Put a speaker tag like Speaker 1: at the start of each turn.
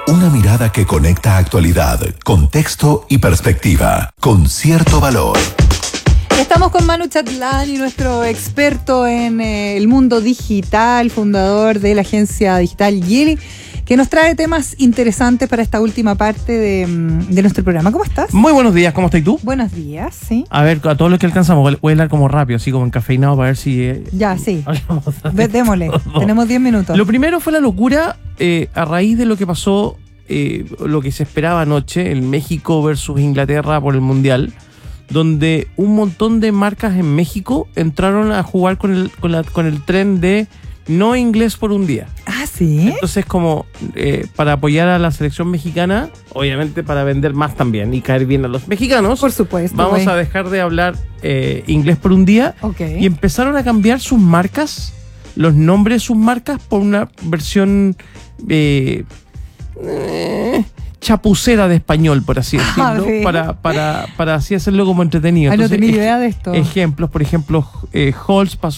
Speaker 1: Una mirada que conecta actualidad, contexto y perspectiva, con cierto valor.
Speaker 2: Estamos con Manu Chatlani, nuestro experto en el mundo digital, fundador de la agencia digital Yeli, que nos trae temas interesantes para esta última parte de nuestro programa. ¿Cómo estás?
Speaker 3: Muy buenos días, ¿cómo estás tú?
Speaker 2: Buenos días, sí.
Speaker 3: A ver, a todos los que alcanzamos, voy a hablar como rápido, así como encafeinado, para ver si...
Speaker 2: Ya, sí. Démosle, tenemos 10 minutos.
Speaker 3: Lo primero fue la locura a raíz de lo que pasó, lo que se esperaba anoche, el México versus Inglaterra por el Mundial, donde un montón de marcas en México entraron a jugar con el tren de no inglés por un día.
Speaker 2: Ah, ¿sí?
Speaker 3: Entonces, como para apoyar a la selección mexicana, obviamente para vender más también y caer bien a los mexicanos,
Speaker 2: Por supuesto.
Speaker 3: vamos a dejar de hablar inglés por un día.
Speaker 2: Okay.
Speaker 3: Y empezaron a cambiar sus marcas, los nombres de sus marcas, por una versión chapucera de español, por así decirlo, para así hacerlo como entretenido.
Speaker 2: Ah, no
Speaker 3: Entonces,
Speaker 2: tenía idea de esto.
Speaker 3: Ejemplos, por ejemplo, Halls pasó